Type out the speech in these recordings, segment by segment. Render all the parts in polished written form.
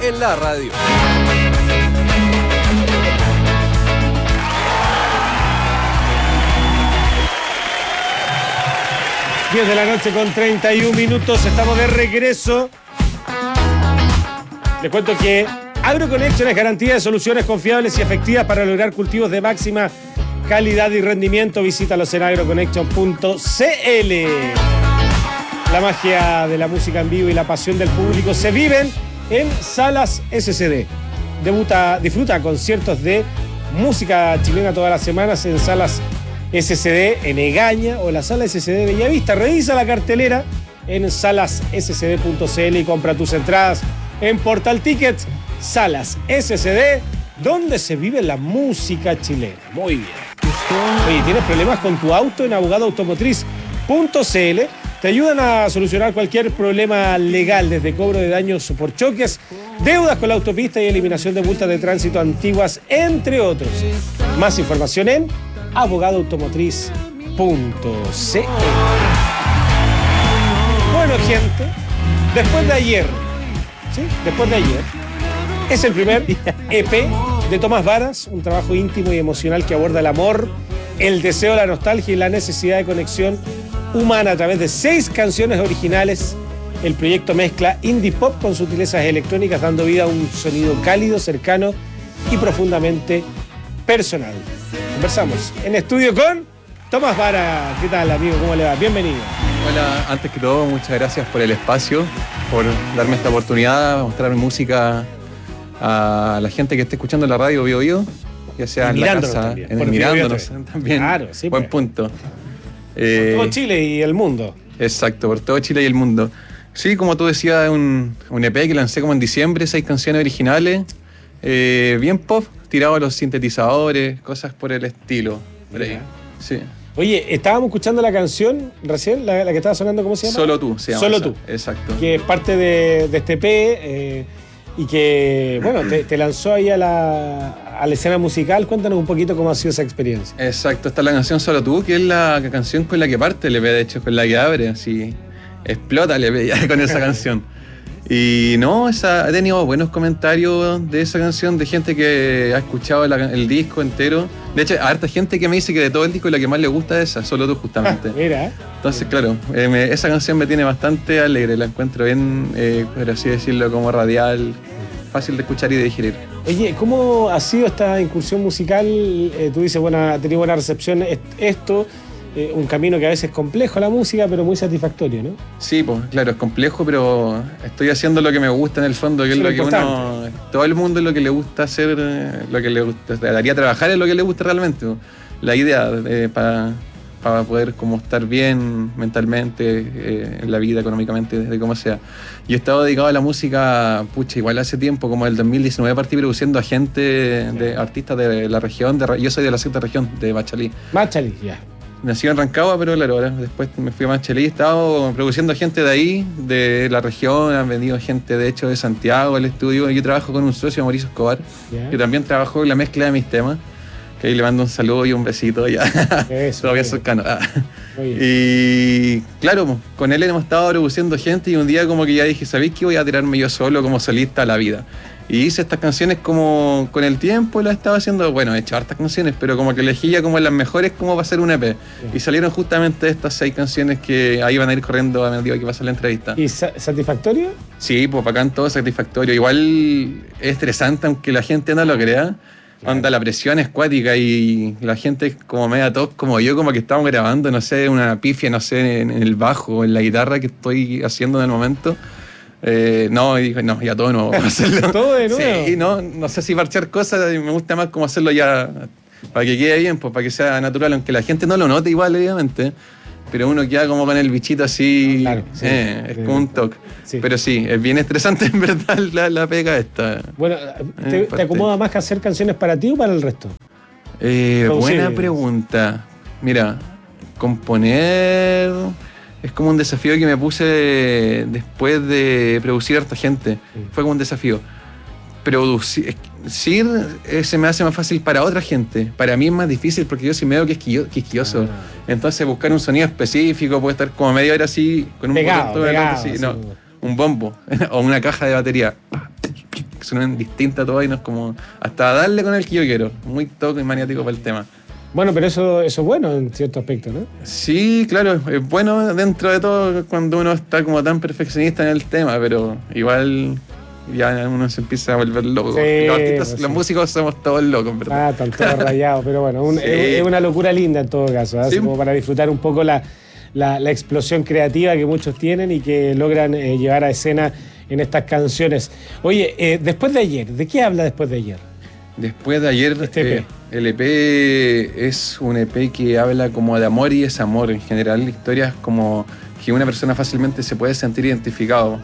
en la radio. Diez de la noche con 31 minutos, estamos de regreso. Les cuento que AgroConnection es garantía de soluciones confiables y efectivas para lograr cultivos de máxima calidad y rendimiento. Visítalos en agroconnection.cl. La magia de la música en vivo y la pasión del público se viven en Salas SCD. Disfruta conciertos de música chilena todas las semanas en Salas SCD en Egaña o la Sala SCD de Bellavista. Revisa la cartelera en salasscd.cl y compra tus entradas en Portal Tickets. Salas SCD, donde se vive la música chilena. Muy bien. Oye, ¿tienes problemas con tu auto? En abogadoautomotriz.cl te ayudan a solucionar cualquier problema legal, desde cobro de daños por choques, deudas con la autopista y eliminación de multas de tránsito antiguas, entre otros. Más información en abogadoautomotriz.cl. Bueno, gente, después de ayer, es el primer EP de Tomás Varas, un trabajo íntimo y emocional que aborda el amor, el deseo, la nostalgia y la necesidad de conexión humana a través de 6 canciones originales. El proyecto mezcla indie pop con sutilezas electrónicas, dando vida a un sonido cálido, cercano y profundamente personal. Conversamos en estudio con Tomás Vara. ¿Qué tal, amigo? ¿Cómo le va? Bienvenido. Hola, antes que todo, muchas gracias por el espacio, por darme esta oportunidad de mostrar mi música a la gente que esté escuchando la radio Bio, ya sea en la casa, mirándonos también. Claro, sí. Buen punto. Por todo Chile y el mundo. Exacto, por todo Chile y el mundo. Sí, como tú decías, un EP que lancé como en diciembre, 6 canciones originales, bien pop, tirado a los sintetizadores, cosas por el estilo. Por ahí. Sí. Oye, estábamos escuchando la canción recién, la que estaba sonando, ¿cómo se llama? Solo tú, se llama. Solo esa. tú. Exacto. Que es parte de este EP y que, bueno, te lanzó ahí a la escena musical. Cuéntanos un poquito cómo ha sido esa experiencia. Exacto, esta es la canción Solo Tú, que es la canción con la que parte el EP, de hecho, con la que abre, así, explota el EP ya con esa canción. Y no, ha tenido buenos comentarios de esa canción, de gente que ha escuchado el disco entero. De hecho, hay harta gente que me dice que de todo el disco la que más le gusta es esa, Solo Tú, justamente. Mira. Entonces, claro, esa canción me tiene bastante alegre, la encuentro bien, por así decirlo, como radial, fácil de escuchar y de digerir. Oye, ¿cómo ha sido esta incursión musical? Tú dices, bueno, ha tenido buena recepción esto. Un camino que a veces es complejo la música, pero muy satisfactorio, ¿no? Sí, pues claro, es complejo, pero estoy haciendo lo que me gusta en el fondo, que es lo que uno... Todo el mundo es lo que le gusta hacer, lo que le gusta, daría trabajar es lo que le gusta realmente. La idea para poder como estar bien mentalmente, en la vida, económicamente, de cómo sea. Yo he estado dedicado a la música, igual hace tiempo, como el 2019 partí produciendo a gente, de artistas de la región, yo soy de la sexta región, de Machalí. Machalí, ya. Nací en Rancagua, pero claro, ahora después me fui a Machalí, he estado produciendo gente de ahí, de la región, han venido gente de hecho de Santiago al estudio. Yo trabajo con un socio, Mauricio Escobar, que también trabajó en la mezcla de mis temas, que ahí le mando un saludo y un besito ya, todavía cercano. Y claro, con él hemos estado produciendo gente y un día como que ya dije, ¿sabéis qué? Voy a tirarme yo solo como solista a la vida. Y hice estas canciones como con el tiempo las estaba haciendo, bueno, he hecho hartas canciones, pero como que elegí ya como las mejores como va a ser un EP. Y salieron justamente estas 6 canciones que ahí van a ir corriendo a medida que pasa la entrevista. ¿Y satisfactorio? Sí, pues bacán, todo satisfactorio. Igual es estresante, aunque la gente no lo crea. Onda, la presión es cuática y la gente como media top, como yo, como que estamos grabando, no sé, una pifia, no sé, en el bajo o en la guitarra que estoy haciendo en el momento. No, y dije, no, ya todo de nuevo. Hacerlo. Todo de nuevo. Sí, no sé si parchar cosas, me gusta más como hacerlo ya para que quede bien, pues para que sea natural, aunque la gente no lo note igual, obviamente. Pero uno queda como con el bichito así, claro, sí, es como un toque. Sí. Pero sí, es bien estresante en verdad la pega esta. Bueno, ¿te acomoda más que hacer canciones para ti o para el resto? Buena pregunta. Mira, componer es como un desafío que me puse después de producir a harta gente. Fue como un desafío. Producir se me hace más fácil para otra gente. Para mí es más difícil porque yo soy medio quisquilloso. Entonces buscar un sonido específico, puede estar como media hora así, con un botón todo el rato así. No, un bombo o una caja de batería. suenen distintas todas y no es como hasta darle con el que yo quiero. Muy toque y maniático para el tema. Bueno, pero eso es bueno en cierto aspecto, ¿no? Sí, claro, es bueno dentro de todo cuando uno está como tan perfeccionista en el tema, pero igual ya uno se empieza a volver loco. Sí, los artistas, pues los sí. músicos somos todos locos, ¿verdad? Ah, están todos rayados, pero bueno, Sí. es una locura linda en todo caso, así Sí. como para disfrutar un poco la explosión creativa que muchos tienen y que logran llevar a escena en estas canciones. Oye, después de ayer, ¿de qué habla después de ayer? Después de ayer, Este EP. el EP es un EP que habla como de amor y desamor en general, historias como que una persona fácilmente se puede sentir identificado.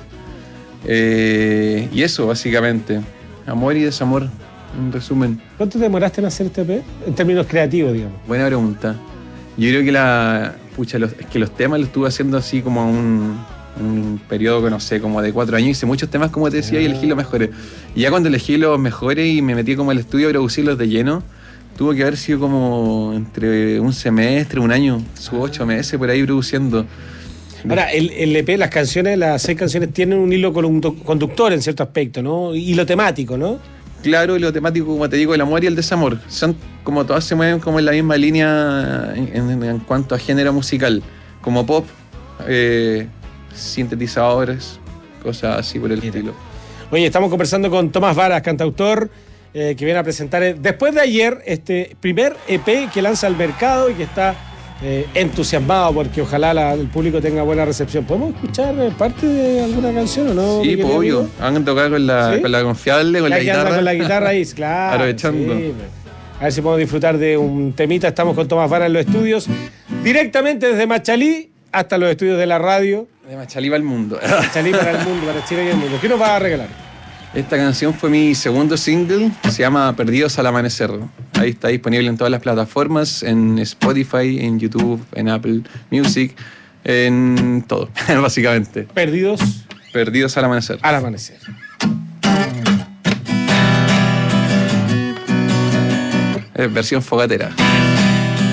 Y eso, básicamente, amor y desamor, en resumen. ¿Cuánto te demoraste en hacer este EP? En términos creativos, digamos. Buena pregunta. Yo creo que los temas los estuve haciendo así como un periodo que no sé, como de 4 años. Hice muchos temas, como te decía, y elegí los mejores. Y ya cuando elegí los mejores y me metí como al estudio a producirlos de lleno, tuvo que haber sido como entre un semestre, un año, sus 8 meses por ahí produciendo. Ahora, el EP, las 6 canciones tienen un hilo conductor en cierto aspecto, ¿no? Hilo temático, ¿no? Claro, y lo temático, como te digo, el amor y el desamor. Son como todas se mueven como en la misma línea en cuanto a género musical. Como pop, sintetizadores, cosas así por el estilo. Oye, estamos conversando con Tomás Varas, cantautor, que viene a presentar después de ayer este primer EP que lanza al mercado y que está entusiasmado porque ojalá el público tenga buena recepción. ¿Podemos escuchar parte de alguna canción o no? Sí, pues, obvio. Van a tocar con la, ¿Sí? con la confiable, con la guitarra. Con la guitarra ahí, claro. Aprovechando. Sí, a ver si podemos disfrutar de un temita. Estamos con Tomás Varas en los estudios, directamente desde Machalí hasta los estudios de la radio. De Machalí para el mundo. Machalí para el mundo, para Chile y el mundo. ¿Qué nos va a regalar? Esta canción fue mi segundo single, se llama Perdidos al Amanecer. Ahí está disponible en todas las plataformas, en Spotify, en YouTube, en Apple Music, en todo, básicamente. Perdidos al Amanecer. Al amanecer. Versión fogatera.